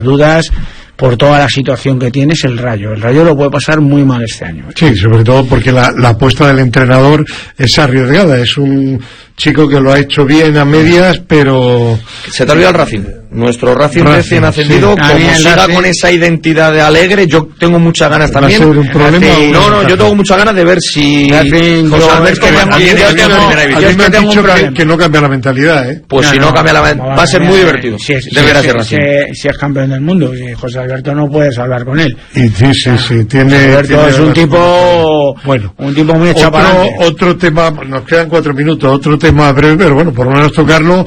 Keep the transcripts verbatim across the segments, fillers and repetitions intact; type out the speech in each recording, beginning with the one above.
dudas por toda la situación que tiene es el Rayo. El Rayo lo puede pasar muy mal este año. Sí, sobre todo porque la, la apuesta del entrenador es arriesgada. Es un chico que lo ha hecho bien a medias, pero... Se te olvida el Racing. Nuestro Racing, Racing recién ascendido, sí. Como siga Racing, con esa identidad de alegre, yo tengo muchas ganas también. ¿Va a ser un problema? Racing, no, no, yo tengo muchas ganas de ver si... Racing, José Alberto me ha dicho que, que no cambia la mentalidad, ¿eh? Pues no, si no, no cambia la mentalidad, va a ser muy divertido. Si es, deberá si, ser Racing. Si, si es campeón del mundo, si José Alberto no puedes hablar con él. Y sí, sí, sí, tiene... Alberto tiene es un tipo... Bueno, un tipo muy echado para adelante. Otro tema, nos quedan cuatro minutos, otro tema breve, pero bueno, por lo menos tocarlo,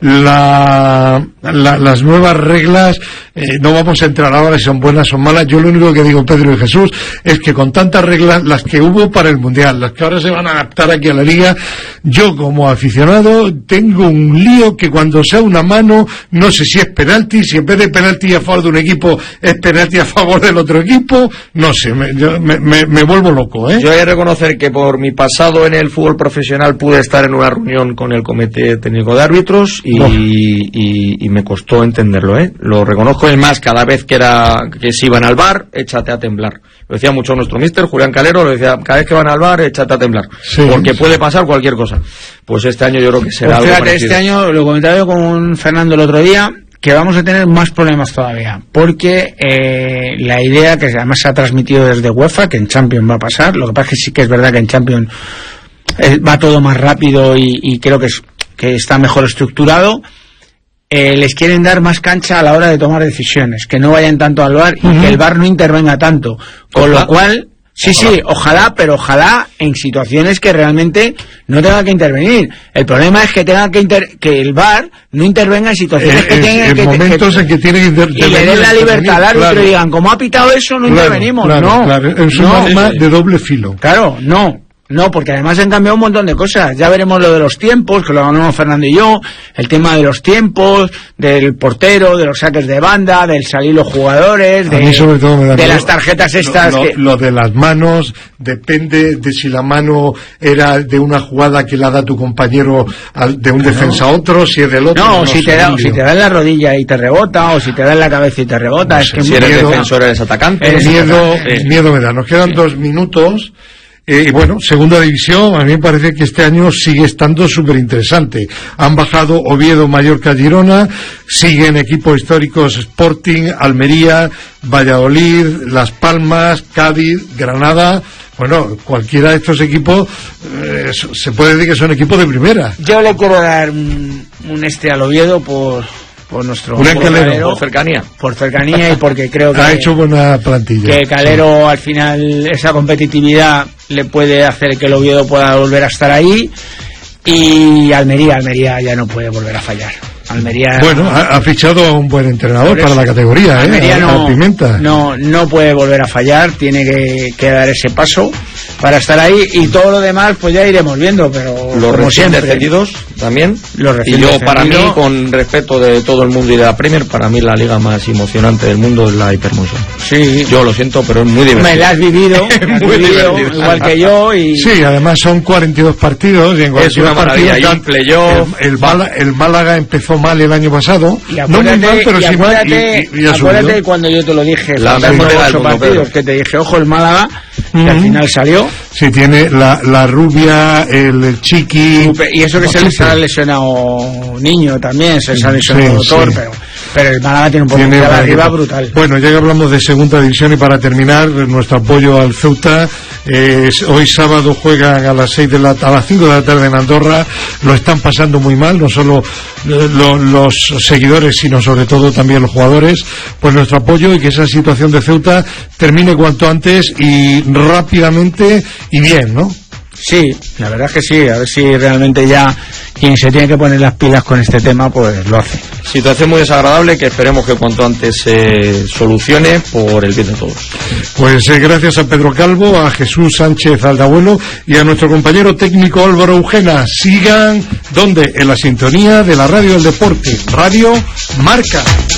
la, la, las nuevas reglas, eh, no vamos a entrar ahora si son buenas o malas. Yo lo único que digo, Pedro y Jesús, es que con tantas reglas, las que hubo para el Mundial, las que ahora se van a adaptar aquí a la Liga, yo como aficionado tengo un lío que cuando sea una mano, no sé si es penalti, si en vez de penalti a favor de un equipo, es penalti a favor del otro equipo, no sé, me, yo, me, me, me vuelvo loco, ¿eh? Yo he de reconocer que por mi pasado en el fútbol profesional pude estar en una reunión con el Comité Técnico de Árbitros y, oh. y, y me costó entenderlo, ¿eh? Lo reconozco, es más, cada vez que era que se iban al bar, échate a temblar. Lo decía mucho nuestro míster, Julián Calero, lo decía, cada vez que van al bar, échate a temblar. Sí, porque sí. Puede pasar cualquier cosa. Pues este año yo creo que será pues algo fíjate, parecido. Este año, lo comentaba yo con Fernando el otro día, que vamos a tener más problemas todavía, porque eh, la idea que además se ha transmitido desde UEFA, que en Champions va a pasar, lo que pasa es que sí que es verdad que en Champions eh, va todo más rápido y, y creo que, es, que está mejor estructurado. Eh, les quieren dar más cancha a la hora de tomar decisiones, que no vayan tanto al V A R y uh-huh. que el V A R no intervenga tanto, con ojalá. Lo cual sí, ojalá. sí, ojalá, pero ojalá en situaciones que realmente no tenga que intervenir. El problema es que tenga que inter- que el V A R no intervenga en situaciones eh, que tengan en que momentos que, en que tiene que intervenir y le den la libertad al árbitro claro. y digan, como ha pitado eso, no claro, intervenimos. Claro, no, claro. Es un no, arma de doble filo. Claro, no. No, porque además han cambiado un montón de cosas. Ya veremos lo de los tiempos, que lo hablamos Fernando y yo, el tema de los tiempos, del portero, de los saques de banda, del salir los jugadores, de, a mí sobre todo me da de las tarjetas estas. Lo, lo, que... lo de las manos, depende de si la mano era de una jugada que la da tu compañero al, de un claro. defensa a otro, si es del otro. No, no si, te da, si te da en la rodilla y te rebota, o si te da en la cabeza y te rebota. No es sé, que si eres miedo, defensor, eres atacante. El miedo, atacante. Sí. miedo me da. Nos quedan sí. dos minutos. Y eh, bueno, segunda división, a mí me parece que este año sigue estando súper interesante. Han bajado Oviedo, Mallorca, Girona, siguen equipos históricos Sporting, Almería, Valladolid, Las Palmas, Cádiz, Granada. Bueno, cualquiera de estos equipos eh, se puede decir que son equipos de primera. Yo le quiero dar un, un este al Oviedo por... por nuestro por Calero, por cercanía por cercanía y porque creo que ha hecho buena plantilla, que Calero sí. al final esa competitividad le puede hacer que el Oviedo pueda volver a estar ahí, y Almería Almería ya no puede volver a fallar. Almería bueno ha, ha fichado a un buen entrenador para la categoría, Almería eh, no, a Pimenta. no no puede volver a fallar, tiene que, que dar ese paso para estar ahí, y todo lo demás pues ya iremos viendo, pero los como recién siempre descendidos también los y yo para mí, con respeto de todo el mundo y de la Premier, para mí la liga más emocionante del mundo es la Hypermotion. Sí, yo lo siento, pero es muy divertido. Me la has vivido, muy vivido divertido. igual que yo, y sí, además son cuarenta y dos partidos y en es una maravilla, y un playoff. El, el, Málaga, el Málaga empezó mal el año pasado, no muy mal, pero sí mal, y, y, y acuérdate cuando yo te lo dije, la mejor de ocho partidos, que te dije, ojo el Málaga, y mm-hmm. al final salió. Sí, tiene la, la rubia, el, el chiqui. Y eso que se les ha lesionado niño también, se les ha lesionado sí, doctor, sí. pero, pero el Málaga tiene un potencial arriba brutal. Bueno, ya que hablamos de segunda división, y para terminar, nuestro apoyo al Ceuta. Eh, hoy sábado juegan a las seis de la a las cinco de la tarde en Andorra. Lo están pasando muy mal, no solo eh, lo, los seguidores, sino sobre todo también los jugadores. Pues nuestro apoyo, y que esa situación de Ceuta termine cuanto antes y rápidamente y bien, ¿no? Sí, la verdad es que sí, a ver si realmente ya quien se tiene que poner las pilas con este tema pues lo hace. Situación muy desagradable que esperemos que cuanto antes se eh, solucione por el bien de todos. Pues eh, gracias a Pedro Calvo, a Jesús Sánchez Aldabuelo y a nuestro compañero técnico Álvaro Eugena. Sigan, ¿dónde? En la sintonía de la Radio del Deporte, Radio Marca.